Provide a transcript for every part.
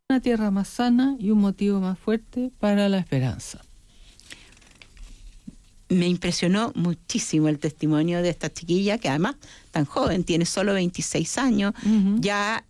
una tierra más sana y un motivo más fuerte para la esperanza. Me impresionó muchísimo el testimonio de esta chiquilla, que además tan joven, tiene solo 26 años, ya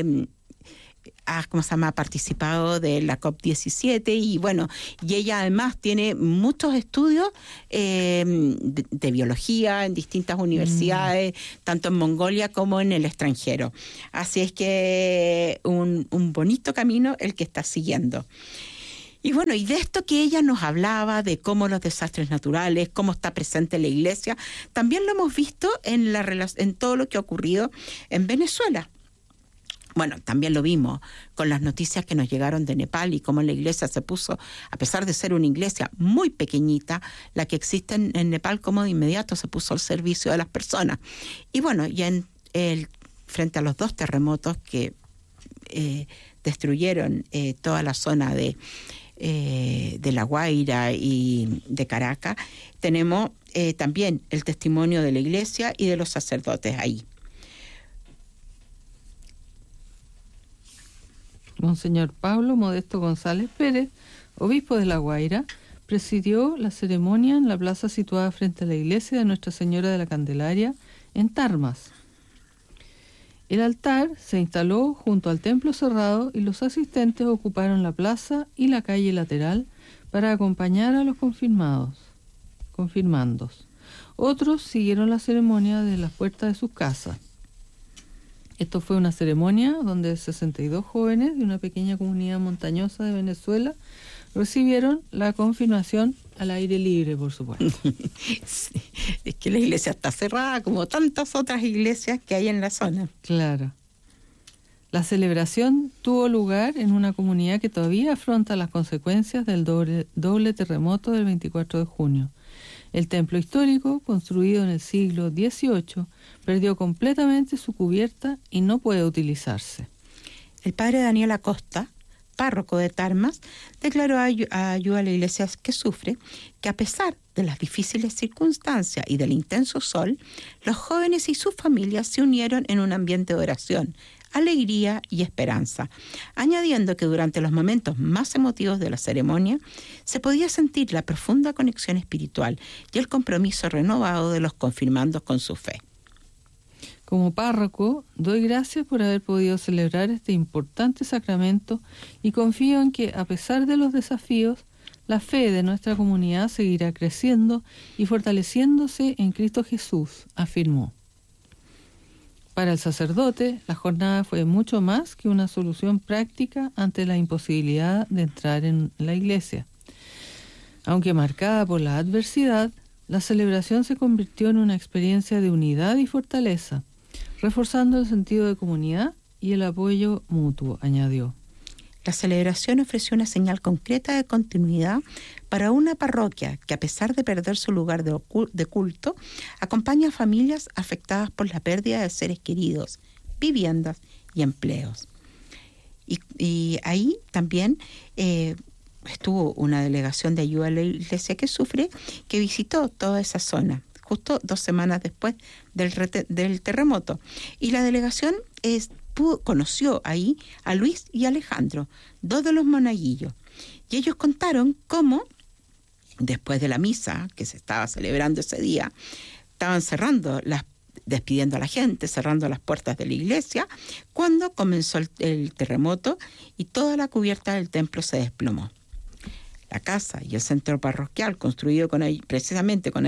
ha participado de la COP17 y bueno, y ella además tiene muchos estudios de biología en distintas universidades, tanto en Mongolia como en el extranjero. Así es que un bonito camino el que está siguiendo. Y bueno, y de esto que ella nos hablaba, de cómo los desastres naturales, cómo está presente la Iglesia, también lo hemos visto en todo lo que ha ocurrido en Venezuela. Bueno, también lo vimos con las noticias que nos llegaron de Nepal y cómo la Iglesia se puso, a pesar de ser una iglesia muy pequeñita, la que existe en Nepal, como de inmediato se puso al servicio de las personas. Y bueno, ya frente a los 2 terremotos que destruyeron toda la zona de La Guaira y de Caracas, tenemos también el testimonio de la Iglesia y de los sacerdotes ahí. Monseñor Pablo Modesto González Pérez, obispo de La Guaira, presidió la ceremonia en la plaza situada frente a la iglesia de Nuestra Señora de la Candelaria, en Tarmas. El altar se instaló junto al templo cerrado y los asistentes ocuparon la plaza y la calle lateral para acompañar a los confirmandos. Otros siguieron la ceremonia de las puertas de sus casas. Esto fue una ceremonia donde 62 jóvenes de una pequeña comunidad montañosa de Venezuela recibieron la confirmación al aire libre, por supuesto. Sí, es que la iglesia está cerrada, como tantas otras iglesias que hay en la zona. Claro. La celebración tuvo lugar en una comunidad que todavía afronta las consecuencias del doble terremoto del 24 de junio. El templo histórico, construido en el siglo XVIII, perdió completamente su cubierta y no puede utilizarse. El padre Daniel Acosta, párroco de Tarmas, declaró a Ayuda a la Iglesia que sufre que a pesar de las difíciles circunstancias y del intenso sol, los jóvenes y sus familias se unieron en un ambiente de oración, alegría y esperanza, añadiendo que durante los momentos más emotivos de la ceremonia se podía sentir la profunda conexión espiritual y el compromiso renovado de los confirmandos con su fe. Como párroco, doy gracias por haber podido celebrar este importante sacramento y confío en que, a pesar de los desafíos, la fe de nuestra comunidad seguirá creciendo y fortaleciéndose en Cristo Jesús, afirmó. Para el sacerdote, la jornada fue mucho más que una solución práctica ante la imposibilidad de entrar en la iglesia. Aunque marcada por la adversidad, la celebración se convirtió en una experiencia de unidad y fortaleza, reforzando el sentido de comunidad y el apoyo mutuo, añadió. La celebración ofreció una señal concreta de continuidad para una parroquia que, a pesar de perder su lugar de culto, acompaña a familias afectadas por la pérdida de seres queridos, viviendas y empleos. Y ahí también estuvo una delegación de Ayuda a la Iglesia que sufre, que visitó toda esa zona, justo 2 semanas después del terremoto. Y la delegación conoció ahí a Luis y Alejandro, 2 de los monaguillos. Y ellos contaron cómo, después de la misa que se estaba celebrando ese día, estaban despidiendo a la gente, cerrando las puertas de la iglesia, cuando comenzó el terremoto y toda la cubierta del templo se desplomó. La casa y el centro parroquial, construido precisamente con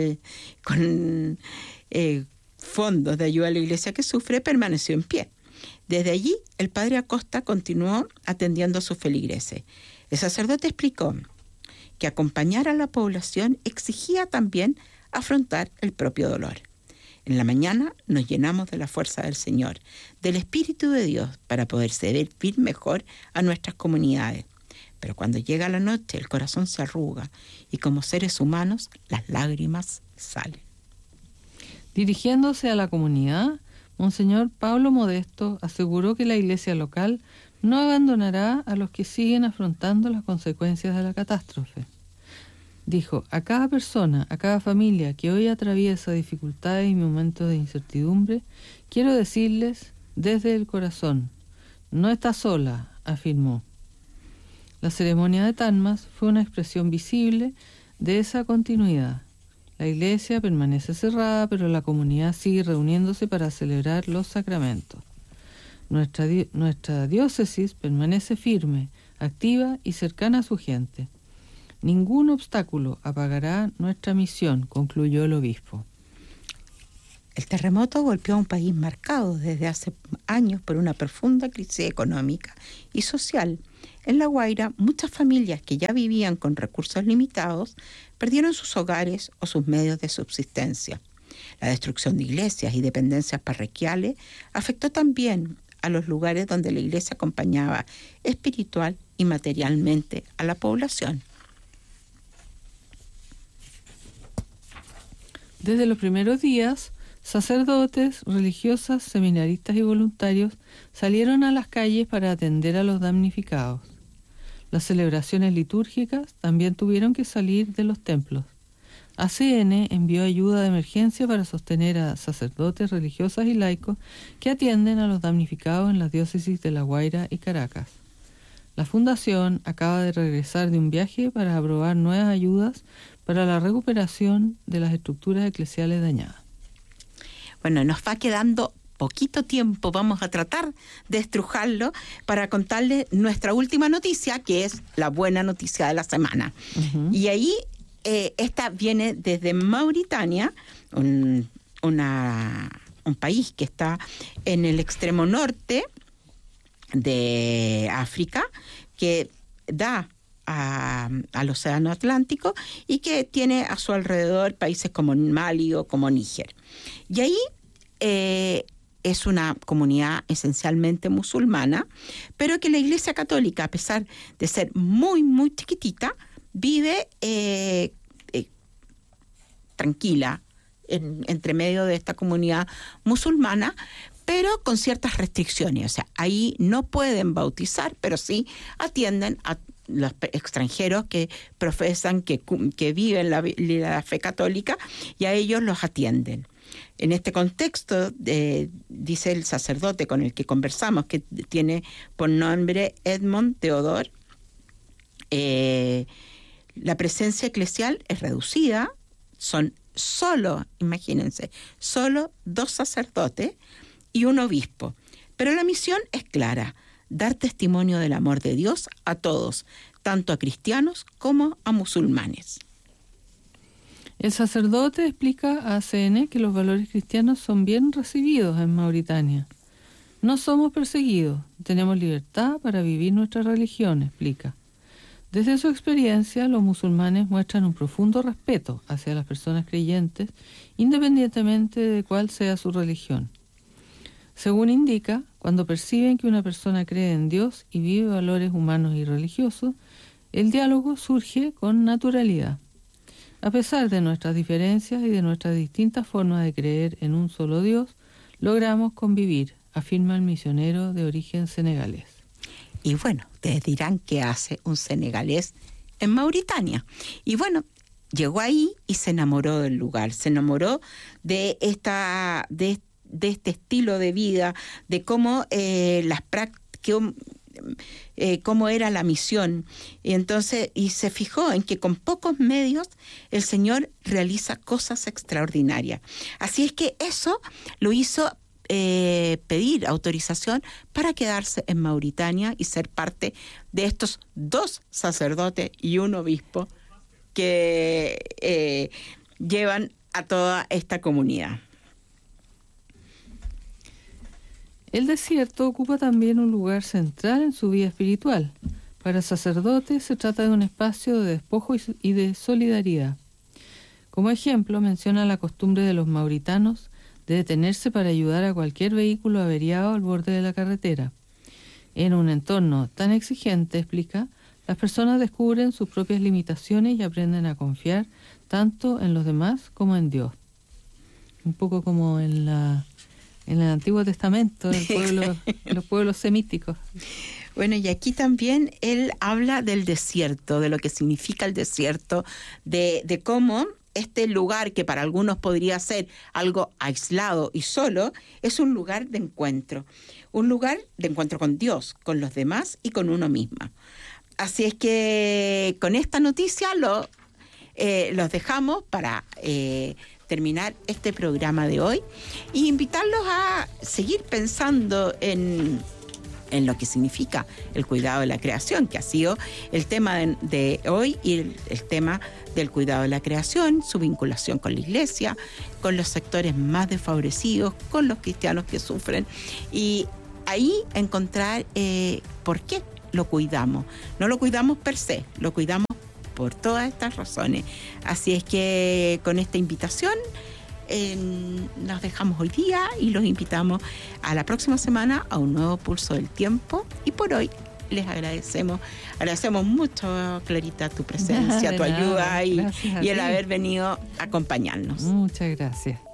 fondos de Ayuda a la Iglesia que sufre, permaneció en pie. Desde allí, el padre Acosta continuó atendiendo a sus feligreses. El sacerdote explicó que acompañar a la población exigía también afrontar el propio dolor. En la mañana nos llenamos de la fuerza del Señor, del Espíritu de Dios, para poder servir mejor a nuestras comunidades. Pero cuando llega la noche, el corazón se arruga y como seres humanos, las lágrimas salen. Dirigiéndose a la comunidad, Monseñor Pablo Modesto aseguró que la iglesia local no abandonará a los que siguen afrontando las consecuencias de la catástrofe. Dijo: a cada persona, a cada familia que hoy atraviesa dificultades y momentos de incertidumbre, quiero decirles desde el corazón: no está sola, afirmó. La ceremonia de Tanmas fue una expresión visible de esa continuidad. La iglesia permanece cerrada, pero la comunidad sigue reuniéndose para celebrar los sacramentos. Nuestra diócesis permanece firme, activa y cercana a su gente. Ningún obstáculo apagará nuestra misión, concluyó el obispo. El terremoto golpeó a un país marcado desde hace años por una profunda crisis económica y social. En La Guaira, muchas familias que ya vivían con recursos limitados perdieron sus hogares o sus medios de subsistencia. La destrucción de iglesias y dependencias parroquiales afectó también a los lugares donde la iglesia acompañaba espiritual y materialmente a la población. Desde los primeros días, sacerdotes, religiosas, seminaristas y voluntarios salieron a las calles para atender a los damnificados. Las celebraciones litúrgicas también tuvieron que salir de los templos. ACN envió ayuda de emergencia para sostener a sacerdotes, religiosas y laicos que atienden a los damnificados en las diócesis de La Guaira y Caracas. La Fundación acaba de regresar de un viaje para aprobar nuevas ayudas para la recuperación de las estructuras eclesiales dañadas. Bueno, nos va quedando poquito tiempo, vamos a tratar de estrujarlo para contarles nuestra última noticia, que es la buena noticia de la semana. Uh-huh. Y ahí, esta viene desde Mauritania, un país que está en el extremo norte de África, que da al Océano Atlántico y que tiene a su alrededor países como Mali o como Níger. Y ahí es una comunidad esencialmente musulmana, pero que la Iglesia Católica, a pesar de ser muy, muy chiquitita, vive tranquila entre medio de esta comunidad musulmana, pero con ciertas restricciones. O sea, ahí no pueden bautizar, pero sí atienden a los extranjeros que profesan, que viven la fe católica, y a ellos los atienden. En este contexto, dice el sacerdote con el que conversamos, que tiene por nombre Edmond Theodore, la presencia eclesial es reducida, son solo, imagínense, solo 2 sacerdotes y un obispo. Pero la misión es clara: dar testimonio del amor de Dios a todos, tanto a cristianos como a musulmanes. El sacerdote explica a ACN que los valores cristianos son bien recibidos en Mauritania. No somos perseguidos, tenemos libertad para vivir nuestra religión, explica. Desde su experiencia, los musulmanes muestran un profundo respeto hacia las personas creyentes, independientemente de cuál sea su religión. Según indica, cuando perciben que una persona cree en Dios y vive valores humanos y religiosos, el diálogo surge con naturalidad. A pesar de nuestras diferencias y de nuestras distintas formas de creer en un solo Dios, logramos convivir, afirma el misionero de origen senegalés. Y bueno, ustedes dirán qué hace un senegalés en Mauritania. Y bueno, llegó ahí y se enamoró del lugar, se enamoró de este estilo de vida, de cómo las prácticas, cómo era la misión. Y entonces, y se fijó en que con pocos medios el Señor realiza cosas extraordinarias. Así es que eso lo hizo pedir autorización para quedarse en Mauritania y ser parte de estos 2 sacerdotes y un obispo que llevan a toda esta comunidad. El desierto ocupa también un lugar central en su vida espiritual. Para sacerdotes se trata de un espacio de despojo y de solidaridad. Como ejemplo, menciona la costumbre de los mauritanos de detenerse para ayudar a cualquier vehículo averiado al borde de la carretera. En un entorno tan exigente, explica, las personas descubren sus propias limitaciones y aprenden a confiar tanto en los demás como en Dios. Un poco como en el Antiguo Testamento, los pueblos semíticos. Bueno, y aquí también él habla del desierto, de lo que significa el desierto, de cómo este lugar, que para algunos podría ser algo aislado y solo, es un lugar de encuentro. un lugar de encuentro con Dios, con los demás y con uno misma. Así es que con esta noticia los dejamos para terminar este programa de hoy e invitarlos a seguir pensando en lo que significa el cuidado de la creación, que ha sido el tema de hoy, y el tema del cuidado de la creación, su vinculación con la iglesia, con los sectores más desfavorecidos, con los cristianos que sufren, y ahí encontrar por qué lo cuidamos. No lo cuidamos per se, lo cuidamos por todas estas razones. Así es que con esta invitación nos dejamos hoy día y los invitamos a la próxima semana a un nuevo Pulso del Tiempo. Y por hoy les agradecemos mucho, Clarita, tu presencia, tu ayuda y el haber venido a acompañarnos. Muchas gracias.